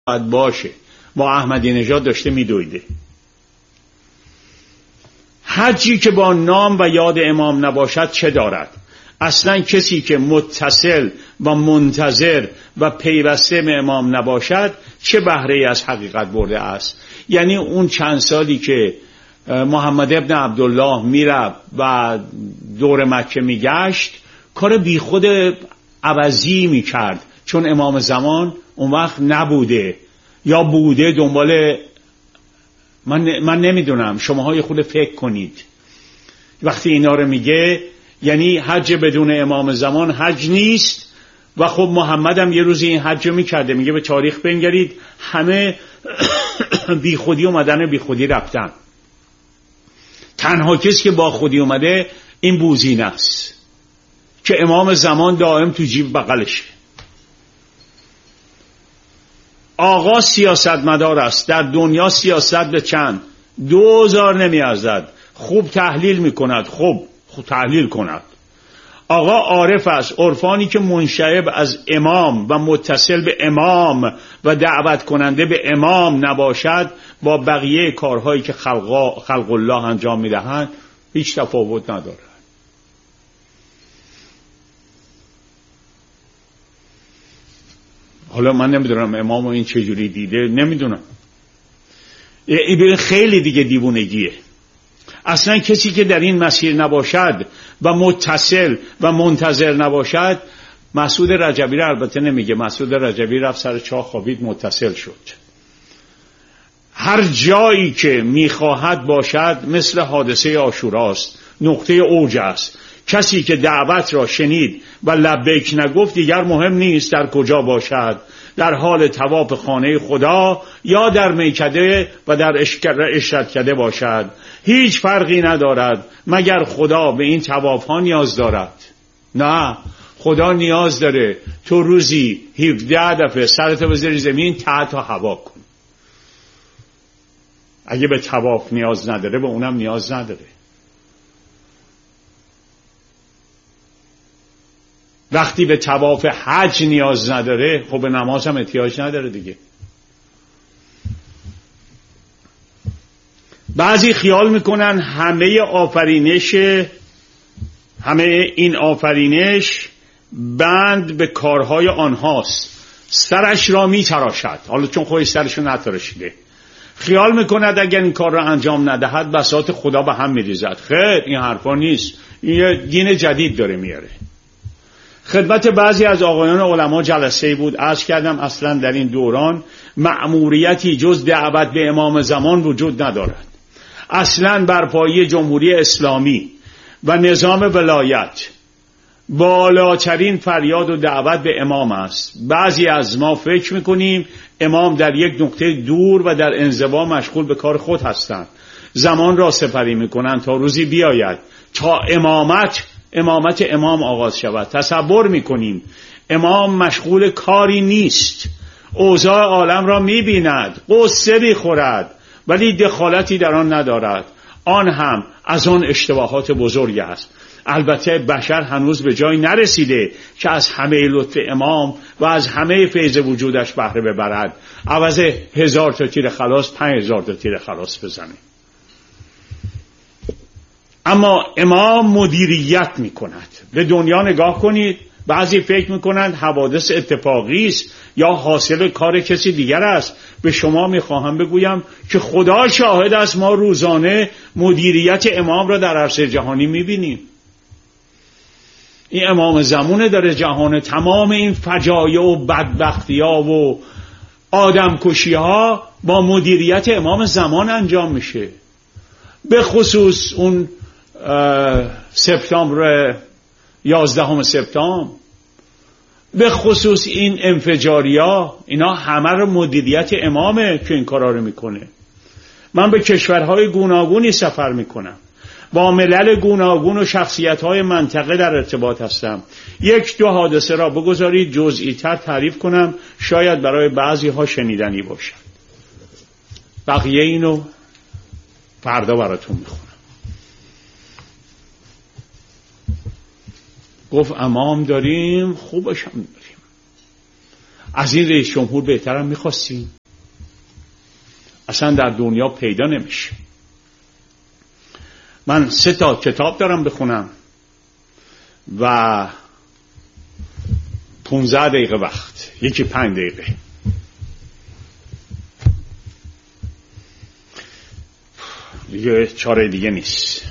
باید باشه. با احمدی نژاد داشته میدویده. حجی که با نام و یاد امام نباشد چه دارد؟ اصلا کسی که متصل و منتظر و پیوسته به امام نباشد چه بهره‌ای از حقیقت برده است؟ یعنی اون چند سالی که محمد ابن عبدالله میرفت و دور مکه میگشت کار بیخود عوضی میکرد، چون امام زمان اون وقت نبوده یا بوده دنبال من نمیدونم، شماها یه خود فکر کنید وقتی اینا رو میگه. یعنی حج بدون امام زمان حج نیست. و خب محمد هم یه روزی این حج رو میکرده، میگه به تاریخ بنگرید همه بی خودی اومدن بی خودی رفتن، تنها کسی که با خودی اومده این بوزینه است که امام زمان دائم تو جیب بغلشه. آقا سیاستمدار است، در دنیا سیاست به چند 2000 نمیارزد، خوب تحلیل میکند، خوب تحلیل کند. آقا عارف است، عرفانی که منشعب از امام و متصل به امام و دعوت کننده به امام نباشد با بقیه کارهایی که خلق الله انجام میدهند هیچ تفاوت ندارد. حالا من نمیدونم امامو این چجوری دیده، نمیدونم. این خیلی دیگه دیوونگیه. اصلا کسی که در این مسیر نباشد و متصل و منتظر نباشد، مسعود رجبی رو البته نمیگه، مسعود رجبی رفت سر چاه خوابید متصل شد. هر جایی که میخواهد باشد مثل حادثه عاشوراست، نقطه اوج است. کسی که دعوت را شنید و لبیک نگفت دیگر مهم نیست در کجا باشد، در حال طواف خانه خدا یا در میکده و در اشرتکده باشد، هیچ فرقی ندارد مگر خدا به این طواف ها نیاز دارد. نه، خدا نیاز داره تو روزی 17 دفعه سرت بذاری زمین تحت هوا کن. اگه به طواف نیاز نداره به اونم نیاز نداره. وقتی به طواف حج نیاز نداره خب به نماز هم احتیاج نداره دیگه. بعضی خیال میکنن همه این آفرینش بند به کارهای آنهاست، سرش را میتراشد. حالا چون خودش سرشو نتراشیده خیال میکند اگر این کار را انجام ندهد بساط خدا به هم میریزد. خیر، این حرفا نیست، این یه دین جدید داره میاره. خدمت بعضی از آقایان علما جلسه بود، عرض کردم اصلا در این دوران مأموریتی جز دعوت به امام زمان وجود ندارد. اصلا برپایی جمهوری اسلامی و نظام ولایت بالاترین فریاد و دعوت به امام است. بعضی از ما فکر میکنیم امام در یک نقطه دور و در انزوا مشغول به کار خود هستند، زمان را سپری میکنند تا روزی بیاید تا امامت امام آغاز شود. تصور میکنیم امام مشغول کاری نیست، اوضاع عالم را میبیند، قصه میخورد ولی دخالتی در آن ندارد. آن هم از آن اشتباهات بزرگ است. البته بشر هنوز به جای نرسیده که از همه لطف امام و از همه فیض وجودش بهره ببرد، عوض 1000 تا تیر خلاص 5000 تا تیر خلاص بزنه. اما امام مدیریت میکند. به دنیا نگاه کنید، بعضی فکر میکنند حوادث اتفاقی است یا حاصل کار کسی دیگر است. به شما میخواهم بگویم که خدا شاهد است، ما روزانه مدیریت امام را در عرصه جهانی میبینیم. این امام زمانه داره جهان تمام این فجایع و بدبختی ها و آدمکشی ها با مدیریت امام زمان انجام میشه. به خصوص اون سپتامبر 11 سپتامبر، به خصوص این انفجاریا، اینا همه رو مدیریت امامه که این کارا رو میکنه. من به کشورهای گوناگونی سفر میکنم، با ملل گوناگون و شخصیت‌های منطقه در ارتباط هستم. 1-2 حادثه را بگذارید جزئی تر تعریف کنم، شاید برای بعضی ها شنیدنی باشد. بقیه اینو فردا براتون میخونم. گفت امام داریم، خوبش هم داریم. از این رئیس جمهور بهترم میخواستیم؟ اصلا در دنیا پیدا نمیشه. من 3 کتاب دارم بخونم و 15 دقیقه وقت، یکی 5 دقیقه. دیگه چاره دیگه نیست.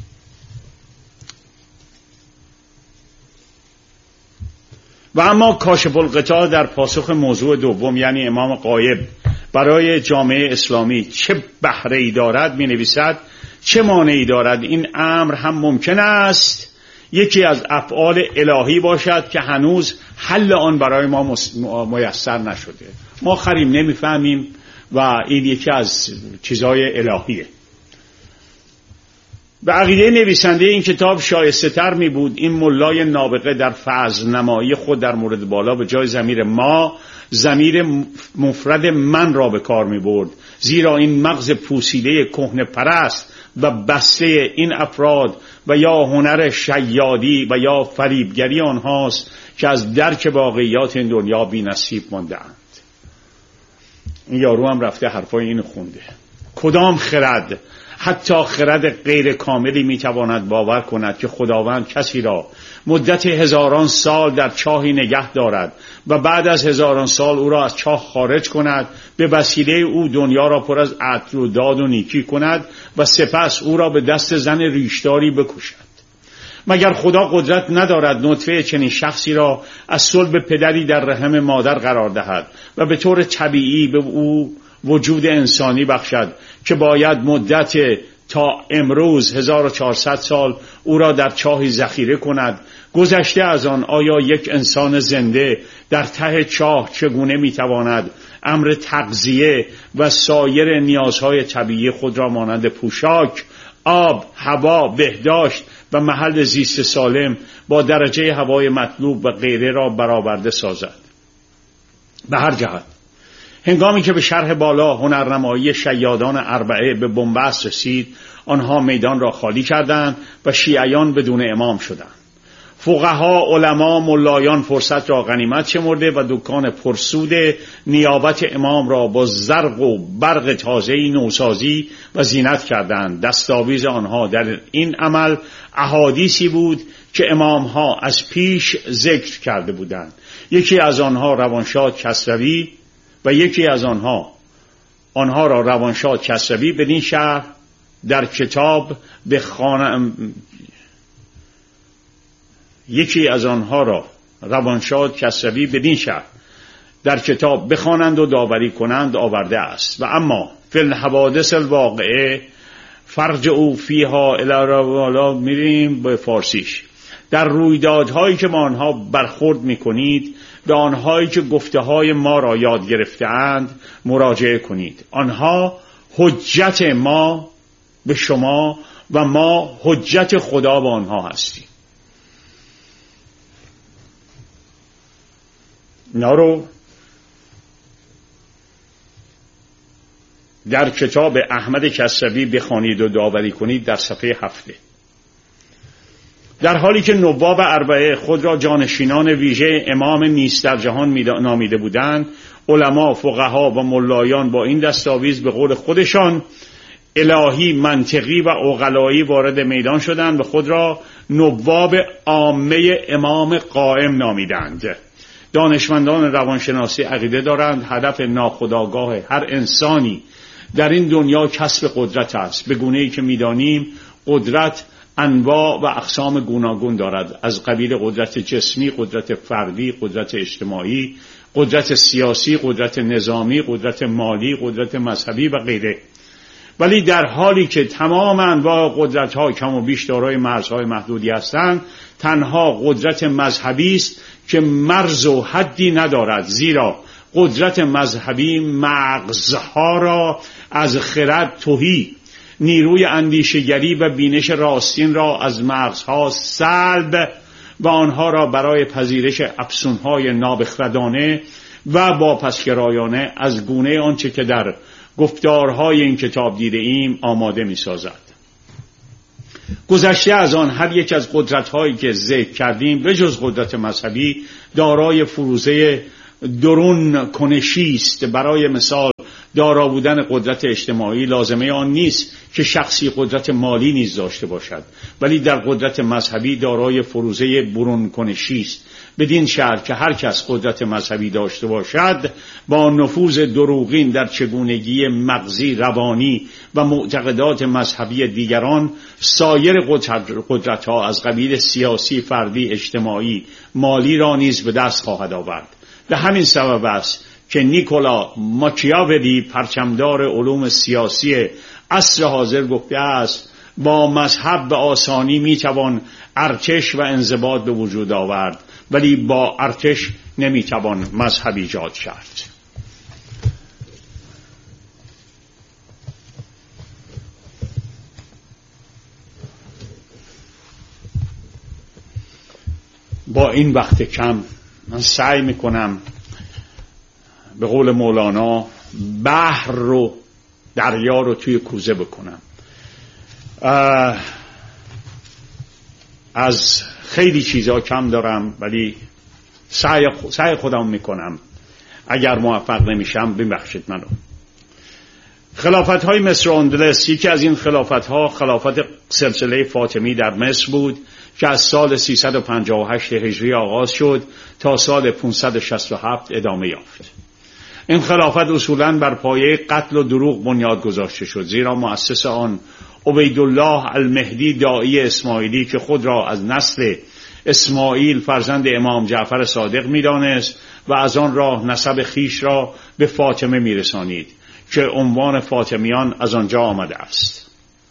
و اما کاشف القطاع در پاسخ موضوع دوم، یعنی امام غایب برای جامعه اسلامی چه بهره‌ای دارد، می نویسد چه مانعی دارد این امر هم ممکن است یکی از افعال الهی باشد که هنوز حل آن برای ما میسر نشده. ما خریم نمیفهمیم و این یکی از چیزهای الهیه. به عقیده نویسنده این کتاب شایسته تر می بود این ملای نابغه در فضل نمایی خود در مورد بالا به جای ضمیر ما ضمیر مفرد من را به کار می برد، زیرا این مغز پوسیده کهنه پرست و بسته این افراد و یا هنر شیادی و یا فریبگری آنهاست که از درک واقعیات این دنیا بی نصیب مانده اند. این یارو هم رفته حرفای اینو خونده. کدام خرد، حتی خرد غیر کاملی میتواند باور کند که خداوند کسی را مدت هزاران سال در چاهی نگه دارد و بعد از هزاران سال او را از چاه خارج کند، به وسیله او دنیا را پر از عدل و داد و نیکی کند و سپس او را به دست زن ریشداری بکشد؟ مگر خدا قدرت ندارد نطفه چنین شخصی را از صلب پدری در رحم مادر قرار دهد و به طور طبیعی به او وجود انسانی بخشد که باید مدت تا امروز 1400 سال او را در چاهی ذخیره کند؟ گذشته از آن آیا یک انسان زنده در ته چاه چگونه میتواند امر تغذیه و سایر نیازهای طبیعی خود را مانند پوشاک، آب، هوا، بهداشت و محل زیست سالم با درجه هوای مطلوب و غیره را برآورده سازد؟ به هر جهت، هنگامی که به شرح بالا هنرنمایی شیادان اربعه به بنبست رسید، آنها میدان را خالی کردند و شیعیان بدون امام شدند. فقها، علما، ملایان فرصت را غنیمت شمرده و دکان پرسود نیابت امام را با زرق و برق تازه‌ای نوسازی و زینت کردند. دستاویز آنها در این عمل احادیثی بود که امامها از پیش ذکر کرده بودند. یکی از آنها روانشاد کسروی و یکی از آنها را روانشاد کسروی بدین شهر در کتاب به یکی از آنها را روانشاد کسروی بدین شهر در کتاب بخوانند و داوری کنند آورده است. و اما فی الحوادث الواقعه فرجعوا فیها الی روالا، میریم به فارسیش، در رویدادهایی که با آنها برخورد میکنید به آنهایی که گفته های ما را یاد گرفته‌اند مراجعه کنید. آنها حجت ما به شما و ما حجت خدا به آنها هستیم. اینا رو در کتاب احمد کسروی بخوانید و داوری کنید در صفحه 7. در حالی که نواب اربعه خود را جانشینان ویژه امام نیست در جهان نامیده بودند، علما، فقها و ملایان با این دستاویز به قول خودشان الهی، منطقی و عقلایی وارد میدان شدند و خود را نواب عامه امام قائم نامیدند. دانشمندان روانشناسی عقیده دارند هدف ناخودآگاه هر انسانی در این دنیا کسب قدرت است. به گونه‌ای که می‌دانیم قدرت انواع و اقسام گوناگون دارد، از قبیل قدرت جسمی، قدرت فردی، قدرت اجتماعی، قدرت سیاسی، قدرت نظامی، قدرت مالی، قدرت مذهبی و غیره. ولی در حالی که تمام انواع قدرت‌ها کم و بیش دارای مرزهای محدودی هستند، تنها قدرت مذهبی است که مرز و حدی ندارد، زیرا قدرت مذهبی مغزها را از خرد تهی، نیروی اندیشگری و بینش راستین را از مغزها سلب و آنها را برای پذیرش افسونهای نابخردانه و واپسگرایانه از گونه آنچه که در گفتارهای این کتاب دیده ایم آماده می سازد. گذشته از آن هر یک از قدرت‌هایی که ذکر کردیم به جز قدرت مذهبی دارای فروزه درون کنشی است. برای مثال دارا بودن قدرت اجتماعی لازمه آن نیست که شخصی قدرت مالی نیز داشته باشد، ولی در قدرت مذهبی دارای فروزه برون کنشی است، بدین شرط که هر کس قدرت مذهبی داشته باشد با نفوذ دروغین در چگونگی مغزی، روانی و معتقدات مذهبی دیگران سایر قدرت‌ها از قبیل سیاسی، فردی، اجتماعی، مالی را نیز به دست خواهد آورد. به همین سبب است که نیکولا ماکیاولی پرچمدار علوم سیاسی عصر حاضر گفته است با مذهب به آسانی میتوان ارتش و انضباط به وجود آورد، ولی با ارتش نمیتوان مذهب ایجاد کرد. با این وقت کم من سعی میکنم به قول مولانا بحر رو، دریا رو توی کوزه بکنم. از خیلی چیزا کم دارم، ولی سعی خودم میکنم. اگر موفق نمیشم ببخشید منو. خلافت های مصر و اندلس، یکی از این خلافت ها خلافت سلسله فاطمی در مصر بود که از سال 358 هجری آغاز شد تا سال 567 ادامه یافت. این خلافت اصولاً بر پایه قتل و دروغ بنیاد گذاشته شد، زیرا مؤسس آن عبیدالله المهدی داعی اسماعیلی که خود را از نسل اسماعیل فرزند امام جعفر صادق می‌دانست و از آن راه نسب خیش را به فاطمه می‌رسانید که عنوان فاطمیان از آنجا آمده است.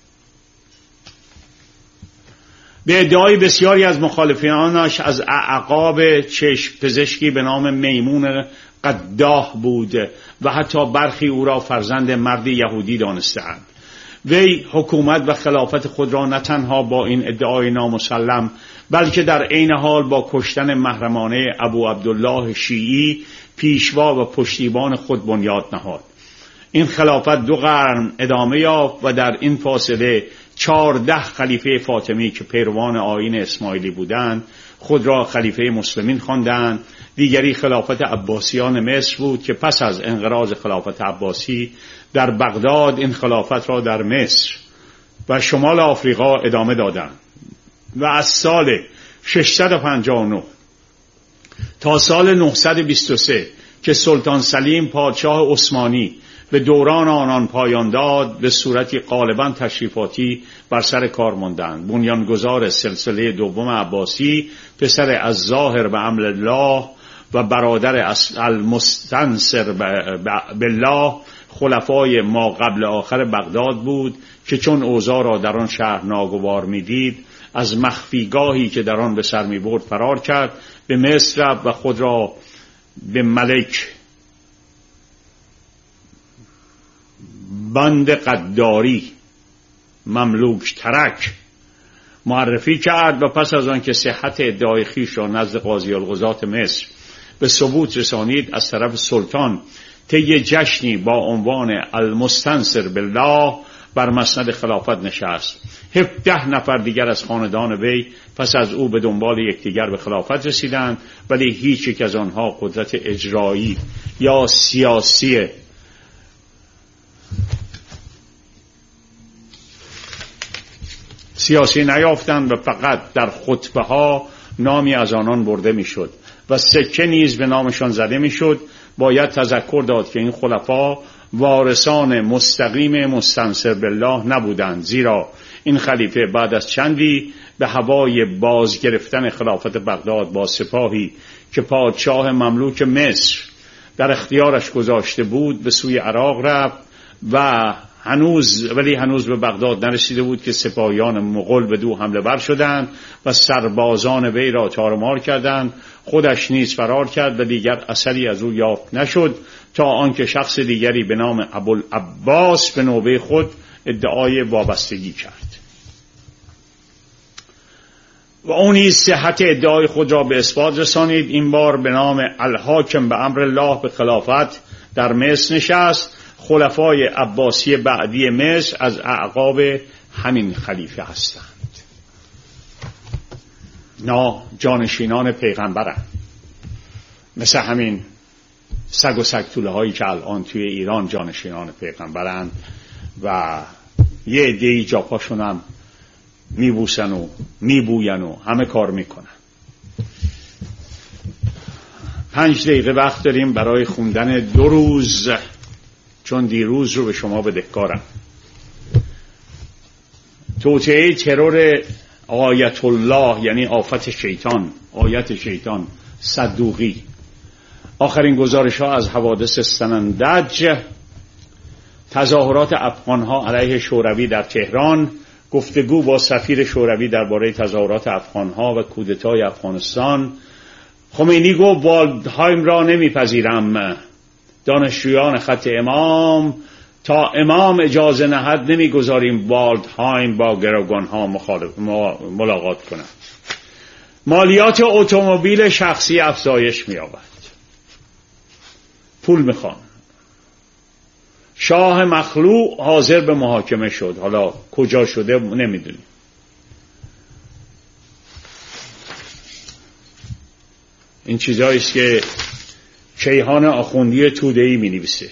به ادعای بسیاری از مخالفانش از اعقاب چشم پزشکی به نام میمون قداح بود و حتی برخی او را فرزند مرد یهودی دانستند. وی حکومت و خلافت خود را نه تنها با این ادعای نامسلم بلکه در عین حال با کشتن محرمانه ابو عبدالله شیعی پیشوا و پشتیبان خود بنیاد نهاد. این خلافت 2 قرن ادامه یافت و در این فاصله 14 خلیفه فاطمی که پیروان آیین اسماعیلی بودند خود را خلیفه مسلمین خواندند. دیگری خلافت عباسیان مصر بود که پس از انقراض خلافت عباسی در بغداد این خلافت را در مصر و شمال آفریقا ادامه دادند و از سال 659 تا سال 923 که سلطان سلیم پادشاه عثمانی به دوران آنان پایان داد به صورتی غالباً تشریفاتی بر سر کار ماندند. بنیانگذار سلسله دوم عباسی، پسر الظاهر به امر الله و برادر المستنصر بالله، خلفای ما قبل آخر بغداد بود که چون اوضاع را در آن شهر ناگوار میدید از مخفیگاهی که در آن به سر میبرد فرار کرد، به مصر رفت و خود را به ملک بند قداری مملوک ترک معرفی کرد و پس از آن که صحت ادعای خویش را نزد قاضی القضات مصر به ثبوت رسانید از طرف سلطان طی جشنی با عنوان المستنصر بالله بر مسند خلافت نشست. 17 نفر دیگر از خاندان وی پس از او به دنبال یکدیگر به خلافت رسیدند، ولی هیچ یک از آنها قدرت اجرایی یا سیاسی نیافتند و فقط در خطبه ها نامی از آنان برده میشد و سکه نیز به نامشان زده میشد. باید تذکر داد که این خلفا وارثان مستقیم مستنصر بالله نبودند، زیرا این خلیفه بعد از چندی به هوای باز گرفتن خلافت بغداد با سپاهی که پادشاه مملوک مصر در اختیارش گذاشته بود به سوی عراق رفت و هنوز به بغداد نرسیده بود که سپاهیان مغول به دو حمله ور شدند و سربازان وی را تارمار کردند. خودش نیز فرار کرد و دیگر اثری از او یافت نشد تا آنکه شخص دیگری به نام ابوالعباس به نوبه خود ادعای وابستگی کرد و اون نیز صحت ادعای خود را به اثبات رسانید. این بار به نام الحاکم به امر الله به خلافت در مصر نشست. خلفای عباسی بعدی مصر از اعقاب همین خلیفه هستند. جانشینان پیغمبرند، مثل همین سگ و سگتوله هایی که الان توی ایران جانشینان پیغمبرند و یه عده‌ای جاپاشون هم میبوسن و میبوین و همه کار میکنن. 5 دقیقه وقت داریم برای خوندن 2 روز، چون دیروز رو به شما بدهکارم. توطئه ترور آیت الله یعنی آفت شیطان، آیت شیطان صدوقی. آخرین گزارش ها از حوادث سنندج، تظاهرات افغان ها علیه شوروی در تهران، گفتگو با سفیر شوروی درباره تظاهرات افغان ها و کودتای افغانستان. خمینی گفت والدهایم را نمیپذیرم. دانشجویان خط امام تا امام اجازه نهد نمیگذاریم والدهایم با گروگان ها ملاقات کنند. مالیات اتومبیل شخصی افزایش می‌یابد. پول میخوان. شاه مخلوع حاضر به محاکمه شد، حالا کجا شده نمیدونیم. این چیزایی است که کیهان آخوندی توده‌ای می‌نویسه.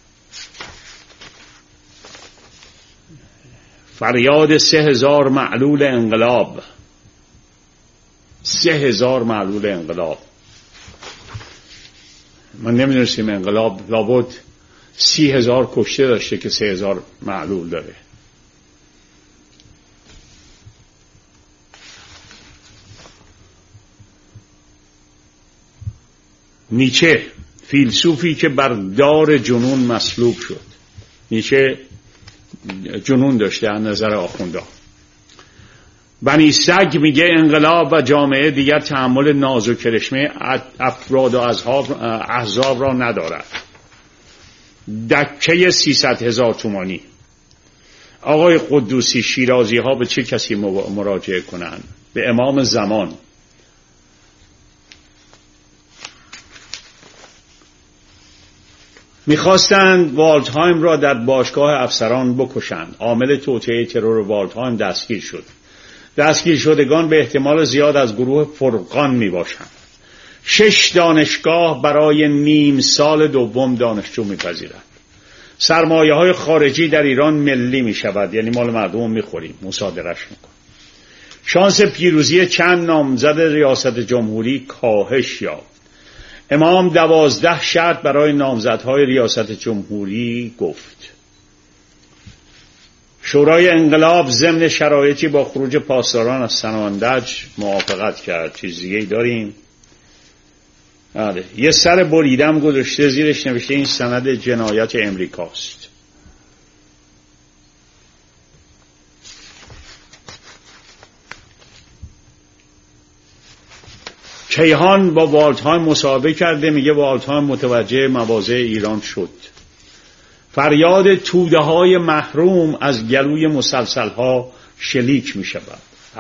فریاد 3000 معلول انقلاب. 3000 معلول انقلاب. من نمی‌دونستم انقلاب لابد 30,000 کشته داشته که 3000 معلول داره. نیچه، فیلسوفی که بر دار جنون مصلوب شد. نیچه جنون داشته از نظر آخوندا. بنی سگ میگه انقلاب و جامعه دیگر تحمل ناز و کرشمه افراد و احزاب را ندارد. دکه 300,000 تومانی. آقای قدوسی، شیرازی ها به چه کسی مراجعه کنند؟ به امام زمان. میخواستند والدهایم را در باشگاه افسران بکشند. عامل توطئه ترور والدهایم دستگیر شد. دستگیر شدگان به احتمال زیاد از گروه فرقان میباشند. 6 دانشگاه برای نیم سال دوم دانشجو میپذیرند. سرمایه های خارجی در ایران ملی میشود، یعنی مال مردم میخوریم، مصادرهش میکنیم. شانس پیروزی چند نامزد ریاست جمهوری کاهش یافت. امام 12 شرط برای نامزدهای ریاست جمهوری گفت. شورای انقلاب ضمن شرایطی با خروج پاسداران از سنندج موافقت کرد. چیز دیگه ای داریم؟ یه سر بریدم گذاشته، زیرش نوشته این سند جنایت امریکاست. کیهان با والدهایم مصاحبه کرده، میگه والدهایم متوجه مواضع ایران شد. فریاد توده های محروم از گلوی مسلسل ها شلیک می شود.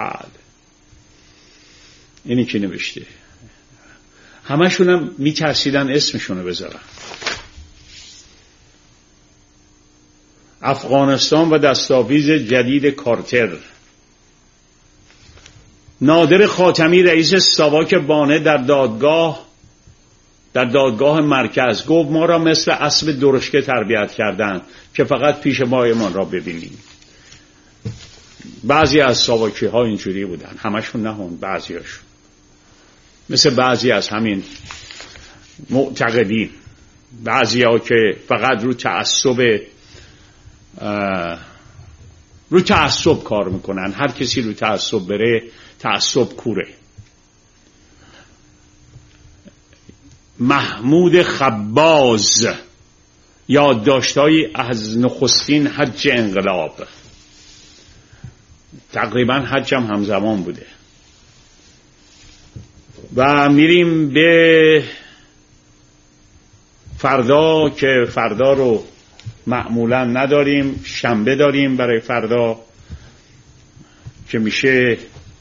اینی که نوشته. همشون هم می ترسیدن اسمشونو بذارن. افغانستان و دستاویز جدید کارتر. نادر خاتمی رئیس ساواک بانه در دادگاه مرکز گفت ما را مثل اسب درشکه تربیت کردند که فقط پیش مایمان را ببینیم. بعضی از ساواکی ها اینجوری بودن، همشون نه، بعضیاشون مثل بعضی از همین معتقدین، بعضی ها که فقط رو تعصب کار میکنن. هر کسی رو تعصب بره تعصب کوره. محمود خباز، یادداشت‌هایی از نخستین حج انقلاب. تقریبا حجم همزمان بوده. و میریم به فردا که فردا رو معمولا نداریم، شنبه داریم برای فردا که میشه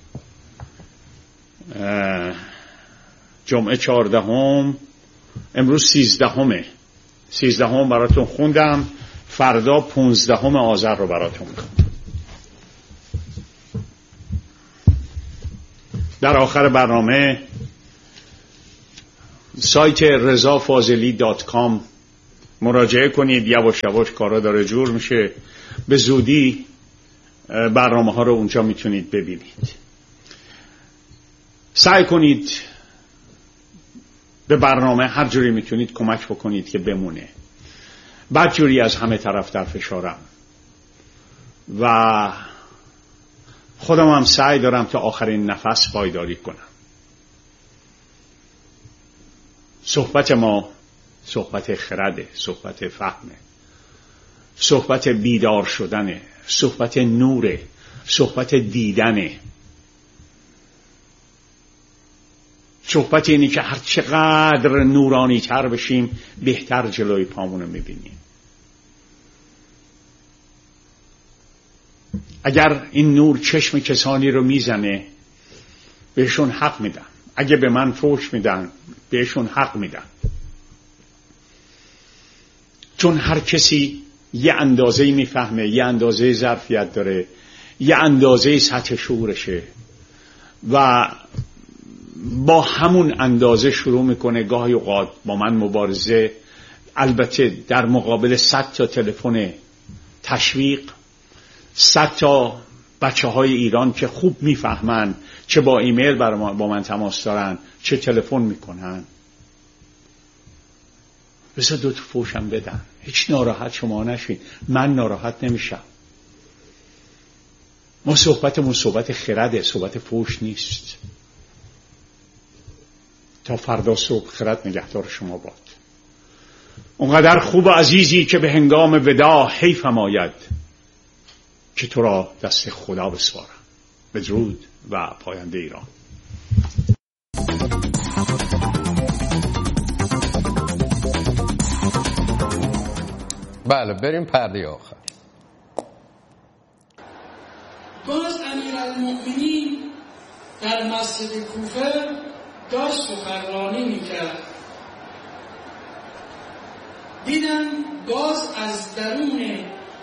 جمعه 14، امروز 13 براتون خوندم. فردا 15 آذر رو براتون میخونم. در آخر برنامه سایت rezafazeli.com مراجعه کنید. یواش یواش کارا داره جور میشه. به زودی برنامه ها رو اونجا میتونید ببینید. سعی کنید به برنامه هر جوری میتونید کمک بکنید که بمونه. بدجوری از همه طرف در فشارم و خودم هم سعی دارم تا آخرین نفس پایداری کنم. صحبت ما صحبت خرده، صحبت فهمه، صحبت بیدار شدنه، صحبت نوره، صحبت دیدنه. صحبت اینی که هر چقدر نورانی تر بشیم بهتر جلوی پامونو میبینیم. اگر این نور چشم کسانی رو میزنه بهشون حق میدم. اگه به من فحش میدن بهشون حق میدم. چون هر کسی یه اندازه‌ای میفهمه، یه اندازه ظرفیت داره، یه اندازه سطح شعورشه و با همون اندازه شروع میکنه گاهی اوقات با من مبارزه. البته در مقابل 100 تا تلفن تشویق، 100 تا بچه های ایران که خوب میفهمن، چه با ایمیل با من تماس دارن چه تلفن میکنن، بذار 2 تا فوشم بدن. هیچ ناراحت شما نشین، من ناراحت نمیشم. ما صحبتمون صحبت خرده، صحبت فوش نیست. تا فردا صبح خرد نگهدار شما باد. اونقدر خوب و عزیزی که به هنگام وداع حیفم آید که تو را دست خدا بسپارم. بدرود و پاینده ایران. بله بریم پرده آخر. باز امیرالمؤمنین در مسجد کوفه داشت سخنرانی میکرد. دیدن باز از درون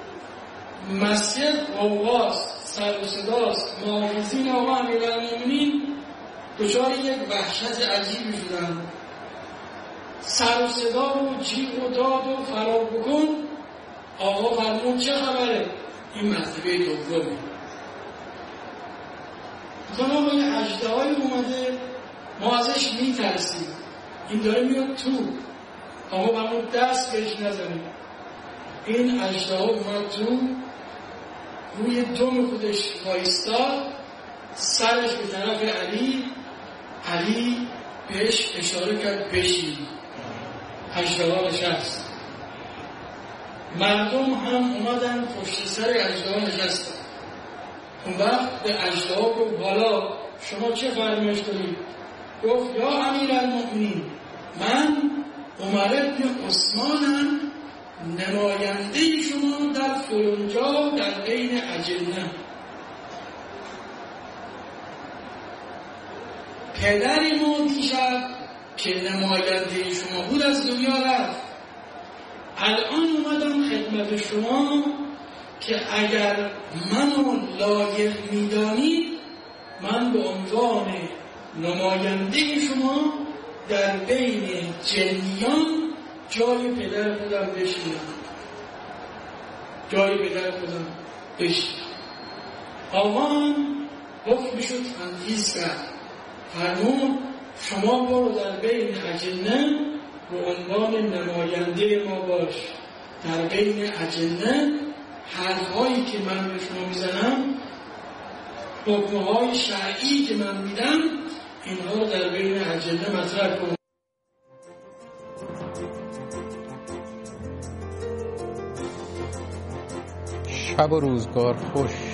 مسجد غوغاست، سر و صداست. محافظین آقا امیرالمؤمنین دچار یک وحشت عجیبی شدن. سر و صدا و جیغ و داد و فرار بکن. آقا فرمود چه خبره؟ این مرتبه دومه. مثلا آقا یه اژدهایی اومده، ما ازش میترسیم، این داره میاد تو. آقا فرمود دست بهش نزنیم. این اژدها اومد تو، روی دم خودش وایستاد، سرش به طرف علی بهش اشاره کرد بشین. اژدها نشست. مردم هم اومدن پشت سر اژدها نشستن. اون وقت به اژدها گفت حالا شما چه فرمایش دارید؟ گفت یا امیرالمؤمنین، من عمر بن عثمانم، نماینده شما در فلانجا در بین اجنه. پدری ما دیشب که نماینده شما بود از دنیا رفت. الان اومدم خدمت شما که اگر منو لایق میدانید من به عنوان نماینده شما در بین جنیان جای پدر خودم بشینم. جای پدر خودم بشینم. آقا حکمشو تنفیذ کرد. فرمود شما برو در بین اجنه به عنوان نماینده ما باش. در بین اجنه حرفهایی که من به شما میزنم، حکمهای شرعی که من میدم، اینها رو در بین اجنه مطرح کن. شب و روزگار خوش.